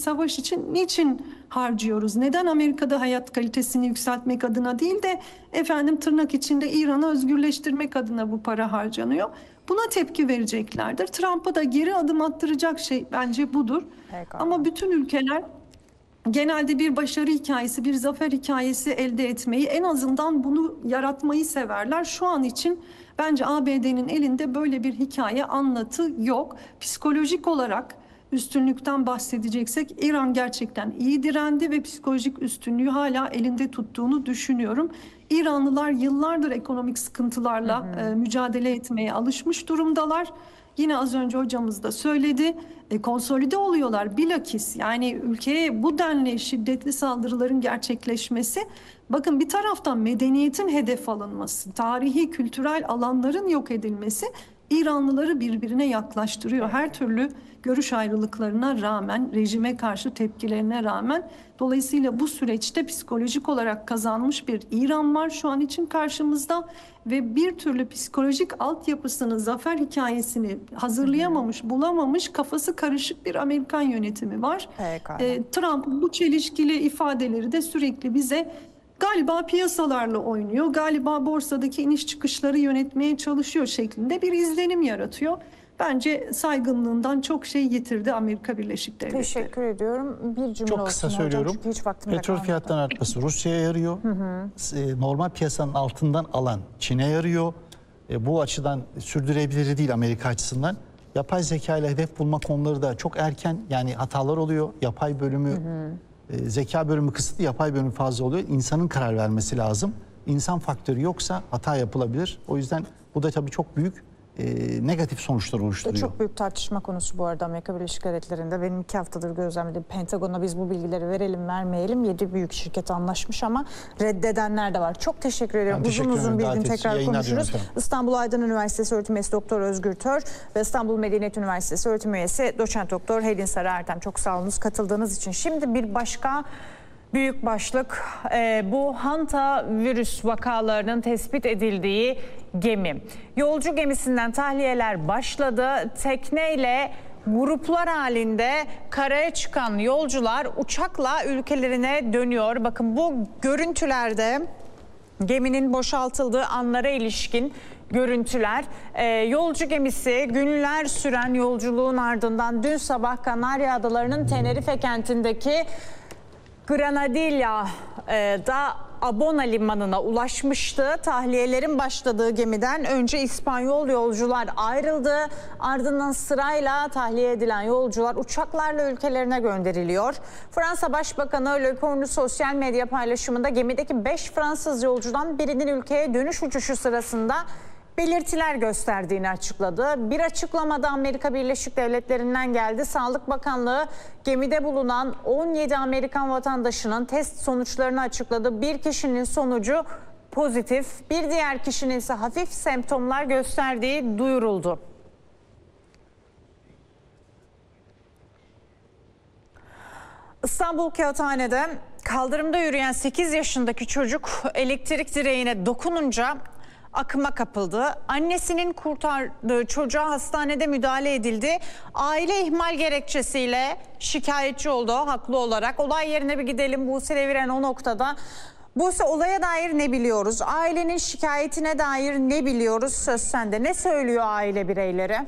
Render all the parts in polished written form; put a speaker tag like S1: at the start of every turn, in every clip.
S1: savaş için niçin harcıyoruz? Neden Amerika'da hayat kalitesini yükseltmek adına değil de efendim tırnak içinde İran'ı özgürleştirmek adına bu para harcanıyor? Buna tepki vereceklerdir. Trump'a da geri adım attıracak şey bence budur.
S2: Pekala.
S1: Ama bütün ülkeler genelde bir başarı hikayesi, bir zafer hikayesi elde etmeyi, en azından bunu yaratmayı severler. Şu an için bence ABD'nin elinde böyle bir hikaye, anlatı yok. Psikolojik olarak üstünlükten bahsedeceksek İran gerçekten iyi direndi ve psikolojik üstünlüğü hala elinde tuttuğunu düşünüyorum. İranlılar yıllardır ekonomik sıkıntılarla mücadele etmeye alışmış durumdalar. Yine az önce hocamız da söyledi, konsolide oluyorlar bilakis. Yani ülkeye bu denli şiddetli saldırıların gerçekleşmesi, bakın bir taraftan medeniyetin hedef alınması, tarihi, kültürel alanların yok edilmesi İranlıları birbirine yaklaştırıyor. Her türlü görüş ayrılıklarına rağmen, rejime karşı tepkilerine rağmen. Dolayısıyla bu süreçte psikolojik olarak kazanmış bir İran var şu an için karşımızda ve bir türlü psikolojik altyapısını, zafer hikayesini hazırlayamamış, bulamamış, kafası karışık bir Amerikan yönetimi var. Trump'ın bu çelişkili ifadeleri de sürekli bize galiba piyasalarla oynuyor, galiba borsadaki iniş çıkışları yönetmeye çalışıyor şeklinde bir izlenim yaratıyor. Bence saygınlığından çok şey yitirdi Amerika Birleşik Devletleri.
S2: Teşekkür ediyorum. Bir cümle
S3: çok kısa
S2: olsun
S3: söylüyorum.
S2: Hocam, hiç vaktim
S3: petrol fiyatlarının artması Rusya'ya yarıyor. Normal piyasanın altından alan Çin'e yarıyor. Bu açıdan sürdürülebilir değil Amerika açısından. Yapay zeka ile hedef bulma konuları da çok erken, yani hatalar oluyor. Yapay bölümü, zeka bölümü kısıtlı, yapay bölümü fazla oluyor. İnsanın karar vermesi lazım. İnsan faktörü yoksa hata yapılabilir. O yüzden bu da tabii çok büyük negatif sonuçlar oluşturuyor.
S2: Çok büyük tartışma konusu bu arada Amerika Birleşik Devletleri'nde. Benim 2 haftadır gözlemlediğim, Pentagon'a biz bu bilgileri verelim vermeyelim. 7 büyük şirket anlaşmış ama reddedenler de var. Çok teşekkür ederim. Uzun bir gün tekrar konuşuruz. İstanbul Aydın Üniversitesi öğretim üyesi Doktor Özgür Tör ve İstanbul Medeniyet Üniversitesi öğretim üyesi Doçent Doktor Helin Sarı Ertem. Çok sağ olunuz katıldığınız için. Şimdi bir başka büyük başlık, bu hantavirüs vakalarının tespit edildiği gemi. Yolcu gemisinden tahliyeler başladı. Tekneyle gruplar halinde karaya çıkan yolcular uçakla ülkelerine dönüyor. Bakın bu görüntülerde geminin boşaltıldığı anlara ilişkin görüntüler. Yolcu gemisi günler süren yolculuğun ardından dün sabah Kanarya Adaları'nın Tenerife kentindeki Granadilla'da Abona limanına ulaşmıştı. Tahliyelerin başladığı gemiden önce İspanyol yolcular ayrıldı. Ardından sırayla tahliye edilen yolcular uçaklarla ülkelerine gönderiliyor. Fransa Başbakanı Le Cornu sosyal medya paylaşımında gemideki 5 Fransız yolcudan birinin ülkeye dönüş uçuşu sırasında belirtiler gösterdiğini açıkladı. Bir açıklamada Amerika Birleşik Devletleri'nden geldi. Sağlık Bakanlığı gemide bulunan 17 Amerikan vatandaşının test sonuçlarını açıkladı. Bir kişinin sonucu pozitif, bir diğer kişinin ise hafif semptomlar gösterdiği duyuruldu. İstanbul Kağıthane'de kaldırımda yürüyen 8 yaşındaki çocuk elektrik direğine dokununca akıma kapıldı. Annesinin kurtardığı çocuğa hastanede müdahale edildi. Aile ihmal gerekçesiyle şikayetçi oldu haklı olarak. Olay yerine bir gidelim. Buse Deviren o noktada. Buse, olaya dair ne biliyoruz? Ailenin şikayetine dair ne biliyoruz? Söz sende. Ne söylüyor aile bireyleri?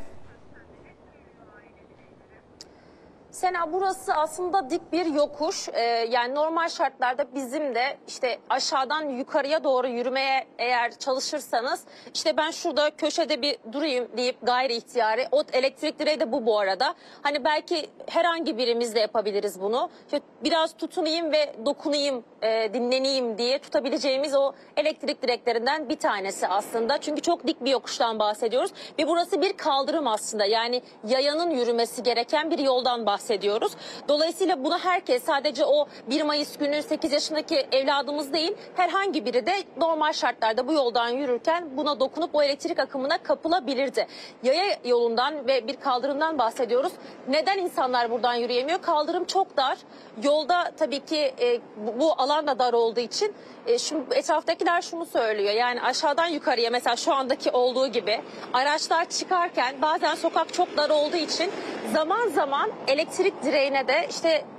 S4: Sena, burası aslında dik bir yokuş. Yani normal şartlarda bizim de işte aşağıdan yukarıya doğru yürümeye eğer çalışırsanız, işte ben şurada köşede bir durayım deyip gayri ihtiyari, o elektrik direği de bu arada. Hani belki herhangi birimiz de yapabiliriz bunu. İşte biraz tutunayım ve dokunayım, dinleneyim diye tutabileceğimiz o elektrik direklerinden bir tanesi aslında. Çünkü çok dik bir yokuştan bahsediyoruz ve burası bir kaldırım aslında. Yani yayanın yürümesi gereken bir yoldan bahsediyoruz. Dolayısıyla bunu herkes, sadece o 1 Mayıs günü 8 yaşındaki evladımız değil, herhangi biri de normal şartlarda bu yoldan yürürken buna dokunup o elektrik akımına kapılabilirdi. Yaya yolundan ve bir kaldırımdan bahsediyoruz. Neden insanlar buradan yürüyemiyor? Kaldırım çok dar. Yolda tabii ki bu alan da dar olduğu için şimdi etraftakiler şunu söylüyor. Yani aşağıdan yukarıya, mesela şu andaki olduğu gibi araçlar çıkarken bazen sokak çok dar olduğu için zaman zaman elektrik direğine de işte